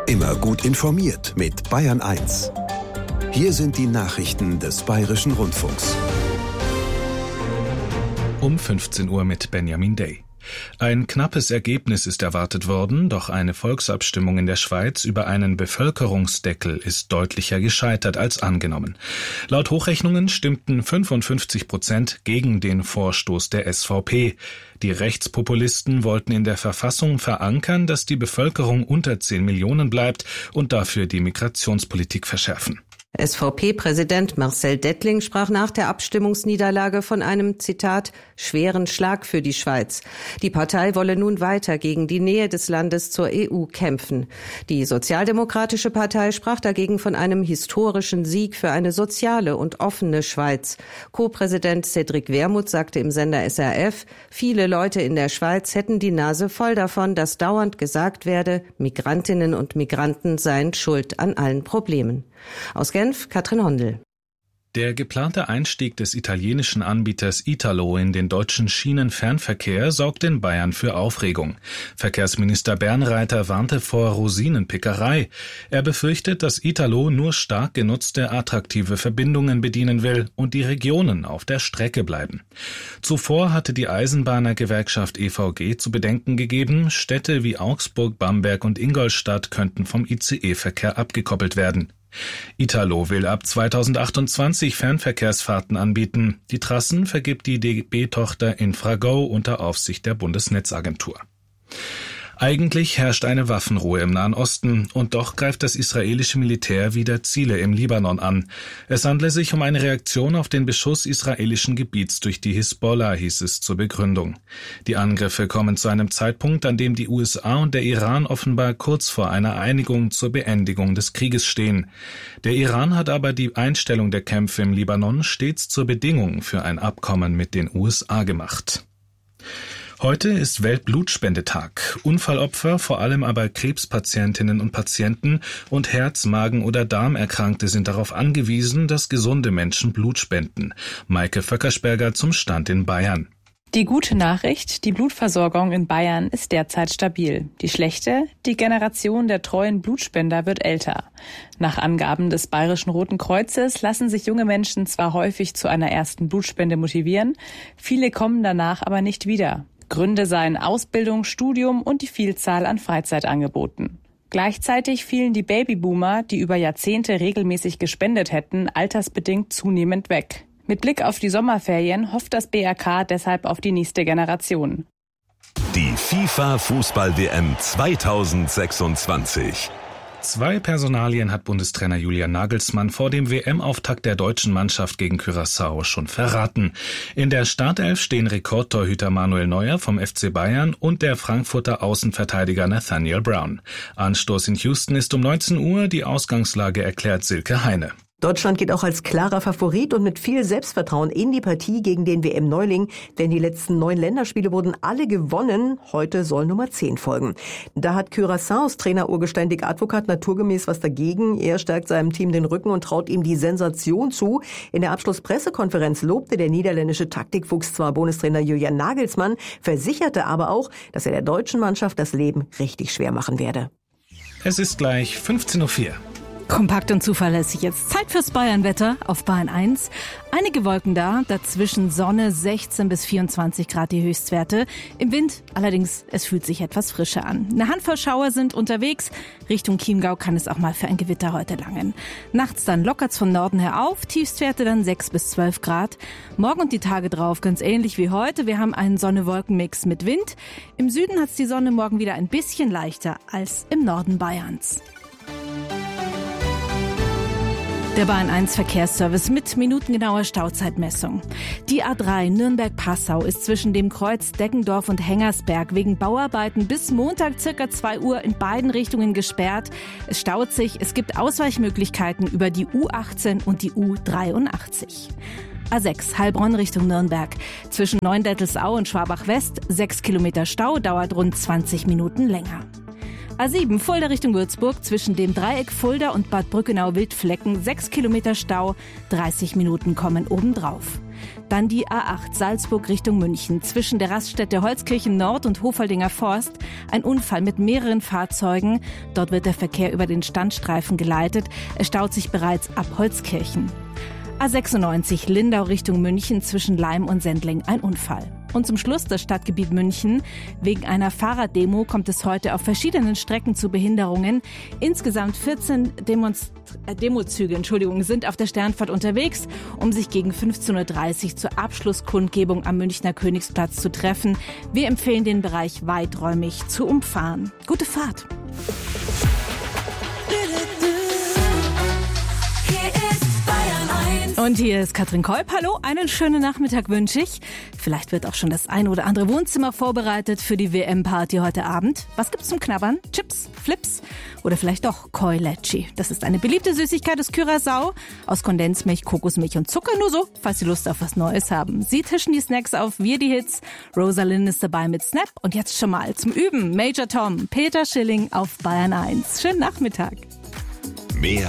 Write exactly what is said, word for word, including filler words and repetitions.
Immer gut informiert mit Bayern eins. Hier sind die Nachrichten des Bayerischen Rundfunks. Um fünfzehn Uhr mit Benjamin Day. Ein knappes Ergebnis ist erwartet worden, doch eine Volksabstimmung in der Schweiz über einen Bevölkerungsdeckel ist deutlicher gescheitert als angenommen. Laut Hochrechnungen stimmten fünfundfünfzig Prozent gegen den Vorstoß der S V P. Die Rechtspopulisten wollten in der Verfassung verankern, dass die Bevölkerung unter zehn Millionen bleibt und dafür die Migrationspolitik verschärfen. S V P-Präsident Marcel Dettling sprach nach der Abstimmungsniederlage von einem, Zitat, schweren Schlag für die Schweiz. Die Partei wolle nun weiter gegen die Nähe des Landes zur E U kämpfen. Die Sozialdemokratische Partei sprach dagegen von einem historischen Sieg für eine soziale und offene Schweiz. Co-Präsident Cédric Wermuth sagte im Sender S R F, viele Leute in der Schweiz hätten die Nase voll davon, dass dauernd gesagt werde, Migrantinnen und Migranten seien schuld an allen Problemen. Aus Genf, Katrin Hondel. Der geplante Einstieg des italienischen Anbieters Italo in den deutschen Schienenfernverkehr sorgt in Bayern für Aufregung. Verkehrsminister Bernreiter warnte vor Rosinenpickerei. Er befürchtet, dass Italo nur stark genutzte attraktive Verbindungen bedienen will und die Regionen auf der Strecke bleiben. Zuvor hatte die Eisenbahnergewerkschaft E V G zu bedenken gegeben, Städte wie Augsburg, Bamberg und Ingolstadt könnten vom I C E-Verkehr abgekoppelt werden. Italo will ab zweitausendachtundzwanzig Fernverkehrsfahrten anbieten. Die Trassen vergibt die D B-Tochter Infrago unter Aufsicht der Bundesnetzagentur. Eigentlich herrscht eine Waffenruhe im Nahen Osten und doch greift das israelische Militär wieder Ziele im Libanon an. Es handle sich um eine Reaktion auf den Beschuss israelischen Gebiets durch die Hisbollah, hieß es zur Begründung. Die Angriffe kommen zu einem Zeitpunkt, an dem die U S A und der Iran offenbar kurz vor einer Einigung zur Beendigung des Krieges stehen. Der Iran hat aber die Einstellung der Kämpfe im Libanon stets zur Bedingung für ein Abkommen mit den U S A gemacht. Heute ist Weltblutspendetag. Unfallopfer, vor allem aber Krebspatientinnen und Patienten und Herz-, Magen- oder Darmerkrankte sind darauf angewiesen, dass gesunde Menschen Blut spenden. Maike Vöckersberger zum Stand in Bayern. Die gute Nachricht, die Blutversorgung in Bayern ist derzeit stabil. Die schlechte, die Generation der treuen Blutspender wird älter. Nach Angaben des Bayerischen Roten Kreuzes lassen sich junge Menschen zwar häufig zu einer ersten Blutspende motivieren, viele kommen danach aber nicht wieder. Gründe seien Ausbildung, Studium und die Vielzahl an Freizeitangeboten. Gleichzeitig fielen die Babyboomer, die über Jahrzehnte regelmäßig gespendet hätten, altersbedingt zunehmend weg. Mit Blick auf die Sommerferien hofft das B R K deshalb auf die nächste Generation. Die FIFA-Fußball-W M zweitausendsechsundzwanzig. Zwei Personalien hat Bundestrainer Julian Nagelsmann vor dem W M-Auftakt der deutschen Mannschaft gegen Curaçao schon verraten. In der Startelf stehen Rekordtorhüter Manuel Neuer vom F C Bayern und der Frankfurter Außenverteidiger Nathaniel Brown. Anstoß in Houston ist um neunzehn Uhr, die Ausgangslage erklärt Silke Heine. Deutschland geht auch als klarer Favorit und mit viel Selbstvertrauen in die Partie gegen den W M-Neuling, denn die letzten neun Länderspiele wurden alle gewonnen. Heute soll Nummer zehn folgen. Da hat Curaçaos Trainer Urgestein Dick Advokat naturgemäß was dagegen. Er stärkt seinem Team den Rücken und traut ihm die Sensation zu. In der Abschlusspressekonferenz lobte der niederländische Taktikfuchs zwar Bundestrainer Julian Nagelsmann, versicherte aber auch, dass er der deutschen Mannschaft das Leben richtig schwer machen werde. Es ist gleich fünfzehn Uhr vier. Kompakt und zuverlässig jetzt. Zeit fürs Bayernwetter auf Bayern eins. Einige Wolken da, dazwischen Sonne, sechzehn bis vierundzwanzig Grad die Höchstwerte. Im Wind allerdings, es fühlt sich etwas frischer an. Eine Handvoll Schauer sind unterwegs. Richtung Chiemgau kann es auch mal für ein Gewitter heute langen. Nachts dann lockert's von Norden her auf, Tiefstwerte dann sechs bis zwölf Grad. Morgen und die Tage drauf ganz ähnlich wie heute. Wir haben einen Sonne-Wolken-Mix mit Wind. Im Süden hat's die Sonne morgen wieder ein bisschen leichter als im Norden Bayerns. Der Bayern eins Verkehrsservice mit minutengenauer Stauzeitmessung. Die A drei Nürnberg-Passau ist zwischen dem Kreuz Deggendorf und Hengersberg wegen Bauarbeiten bis Montag circa zwei Uhr in beiden Richtungen gesperrt. Es staut sich, es gibt Ausweichmöglichkeiten über die U achtzehn und die U dreiundachtzig. A sechs Heilbronn Richtung Nürnberg. Zwischen Neuendettelsau und Schwabach-West sechs Kilometer Stau, dauert rund zwanzig Minuten länger. A sieben Fulda Richtung Würzburg, zwischen dem Dreieck Fulda und Bad Brückenau-Wildflecken sechs Kilometer Stau, dreißig Minuten kommen obendrauf. Dann die A acht Salzburg Richtung München. Zwischen der Raststätte Holzkirchen Nord und Hofaldinger Forst ein Unfall mit mehreren Fahrzeugen. Dort wird der Verkehr über den Standstreifen geleitet. Es staut sich bereits ab Holzkirchen. A sechsundneunzig Lindau Richtung München zwischen Leim und Sendling ein Unfall. Und zum Schluss das Stadtgebiet München. Wegen einer Fahrraddemo kommt es heute auf verschiedenen Strecken zu Behinderungen. Insgesamt vierzehn Demonst- äh, Demozüge Entschuldigung, sind auf der Sternfahrt unterwegs, um sich gegen fünfzehn Uhr dreißig zur Abschlusskundgebung am Münchner Königsplatz zu treffen. Wir empfehlen den Bereich weiträumig zu umfahren. Gute Fahrt! Und hier ist Katrin Kolb. Hallo, einen schönen Nachmittag wünsche ich. Vielleicht wird auch schon das ein oder andere Wohnzimmer vorbereitet für die W M-Party heute Abend. Was gibt's zum Knabbern? Chips, Flips oder vielleicht doch Koi Lecce. Das ist eine beliebte Süßigkeit aus Curaçao, aus Kondensmilch, Kokosmilch und Zucker. Nur so, falls Sie Lust auf was Neues haben. Sie tischen die Snacks auf, wir die Hits. Rosalind ist dabei mit Snap. Und jetzt schon mal zum Üben. Major Tom, Peter Schilling auf Bayern eins. Schönen Nachmittag. Mehr